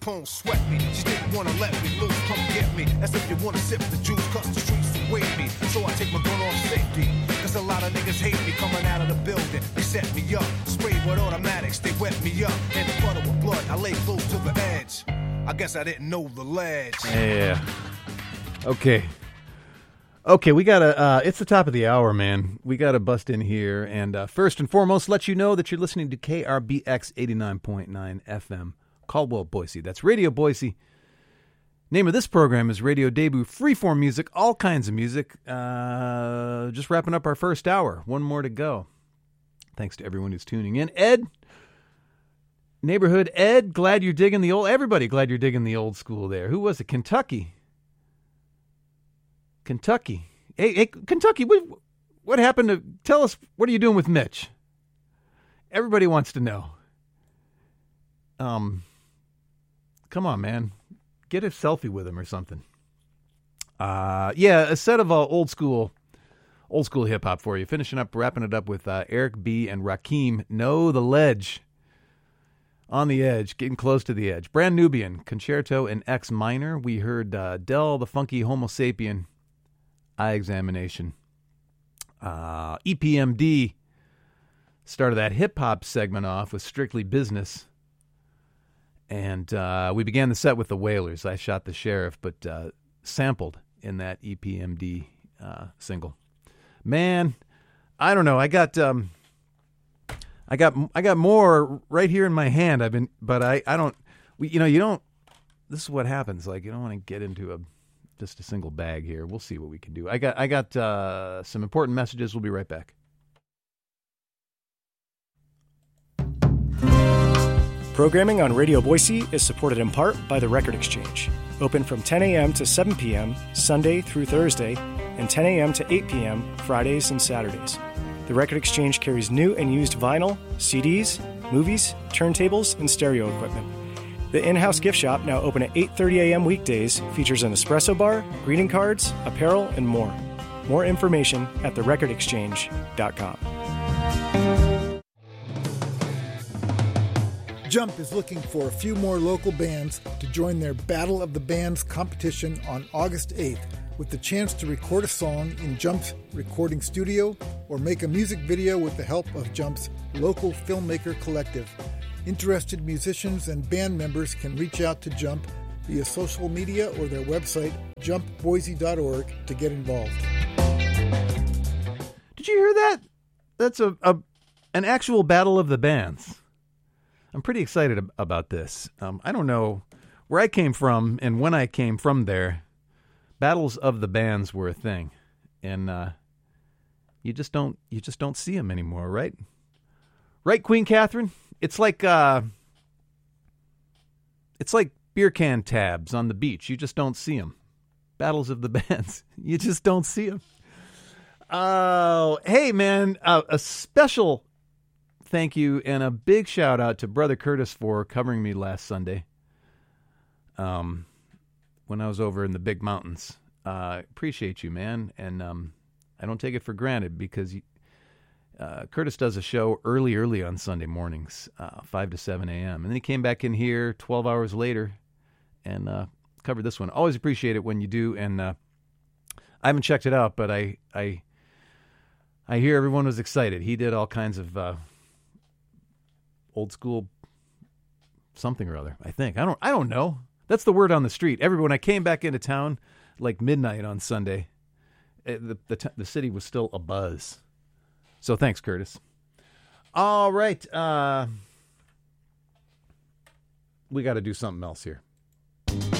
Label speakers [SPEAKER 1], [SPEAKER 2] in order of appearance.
[SPEAKER 1] Pone sweat me, she didn't wanna let me loose, come get me. As if you wanna sip the juice, cause the streets await me. So I take my gun off safety, cause a lot of niggas hate me coming out of the building. They set me up, sprayed with automatics, they wet me up. And the butter with blood, I lay close to the edge. I guess I didn't know the ledge.
[SPEAKER 2] Yeah. Okay. Okay, we gotta, it's the top of the hour, man. We gotta bust in here. And first and foremost, let you know that you're listening to KRBX 89.9 FM. Caldwell, Boise. That's Radio Boise. Name of this program is Radio Debut. Freeform music, all kinds of music. Just wrapping up our first hour. One more to go. Thanks to everyone who's tuning in. Ed, Neighborhood Ed, glad you're digging the old... Everybody glad you're digging the old school there. Who was it? Kentucky. Hey, Kentucky, what happened to... Tell us, what are you doing with Mitch? Everybody wants to know. Come on, man. Get a selfie with him or something. Yeah, a set of old school hip hop for you. Wrapping it up with Eric B. and Rakim. Know the Ledge. On the Edge, getting close to the edge. Brand Nubian, Concerto in X minor. We heard Del the Funky Homo Sapien, Eye Examination. EPMD started that hip hop segment off with Strictly Business. And we began the set with the Wailers. I Shot the Sheriff, but sampled in that EPMD single. Man, I don't know. I got more right here in my hand. I don't. You don't. This is what happens. Like, you don't want to get into just a single bag here. We'll see what we can do. I got some important messages. We'll be right back.
[SPEAKER 3] Programming on Radio Boise is supported in part by the Record Exchange. Open from 10 a.m. to 7 p.m. Sunday through Thursday, and 10 a.m. to 8 p.m. Fridays and Saturdays. The Record Exchange carries new and used vinyl, CDs, movies, turntables, and stereo equipment. The in-house gift shop, now open at 8:30 a.m. weekdays, features an espresso bar, greeting cards, apparel, and more. More information at therecordexchange.com.
[SPEAKER 4] Jump is looking for a few more local bands to join their Battle of the Bands competition on August 8th, with the chance to record a song in Jump's recording studio or make a music video with the help of Jump's local filmmaker collective. Interested musicians and band members can reach out to Jump via social media or their website, jumpboise.org, to get involved.
[SPEAKER 2] Did you hear that? That's an actual Battle of the Bands. I'm pretty excited about this. I don't know where I came from, and when I came from there, battles of the bands were a thing, and you just don't see them anymore, right? Right, Queen Catherine? It's like beer can tabs on the beach. You just don't see them. Battles of the bands. You just don't see them. Oh, hey man, a special thank you and a big shout out to Brother Curtis for covering me last Sunday. When I was over in the big mountains. Appreciate you, man. And I don't take it for granted because Curtis does a show early on Sunday mornings, 5 to 7 a.m. And then he came back in here 12 hours later and covered this one. Always appreciate it when you do. And I haven't checked it out, but I hear everyone was excited. He did all kinds of old school something or other, I think. I don't know. That's the word on the street. When I came back into town, like midnight on Sunday, the city was still abuzz. So thanks, Curtis. All right. We got to do something else here.